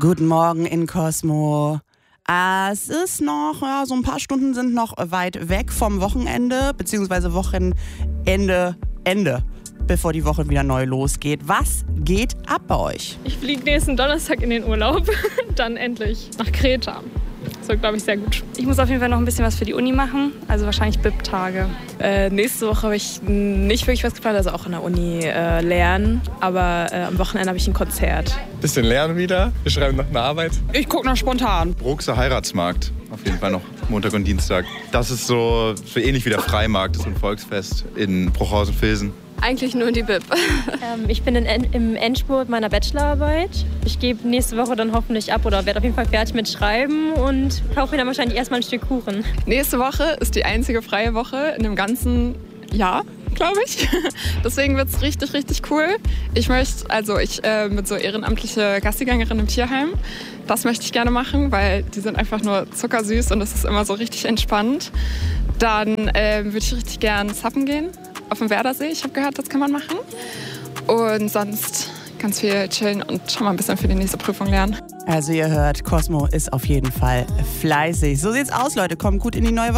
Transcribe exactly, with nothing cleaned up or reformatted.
Guten Morgen in Cosmo. Es ist noch, ja, so ein paar Stunden sind noch weit weg vom Wochenende, beziehungsweise Wochenende, Ende, bevor die Woche wieder neu losgeht. Was geht ab bei euch? Ich fliege nächsten Donnerstag in den Urlaub, dann endlich nach Kreta. Das wird, glaube ich, sehr gut. Ich muss auf jeden Fall noch ein bisschen was für die Uni machen, also wahrscheinlich B I P-Tage. Äh, nächste Woche habe ich nicht wirklich was geplant, also auch in der Uni äh, lernen. Aber äh, am Wochenende habe ich ein Konzert. Bisschen lernen wieder. Wir schreiben noch eine Arbeit. Ich gucke noch spontan. Bruxer Heiratsmarkt. Auf jeden Fall noch Montag und Dienstag. Das ist so, so ähnlich wie der Freimarkt. Das ist ein Volksfest in Bruchhausen-Vilsen. Eigentlich nur die B I P. Ähm, ich bin in, im Endspurt meiner Bachelorarbeit. Ich gebe nächste Woche dann hoffentlich ab oder werde auf jeden Fall fertig mit Schreiben und kaufe mir dann wahrscheinlich erstmal ein Stück Kuchen. Nächste Woche ist die einzige freie Woche in dem ganzen Jahr, glaube ich. Deswegen wird es richtig, richtig cool. Ich möchte, also ich äh, mit so ehrenamtliche Gastigängerin im Tierheim, das möchte ich gerne machen, weil die sind einfach nur zuckersüß und das ist immer so richtig entspannt. Dann äh, würde ich richtig gern zappen gehen. Auf dem Werdersee, ich habe gehört, das kann man machen. Und sonst ganz viel chillen und schon mal ein bisschen für die nächste Prüfung lernen. Also ihr hört, Cosmo ist auf jeden Fall fleißig. So sieht's aus, Leute. Kommt gut in die neue Woche.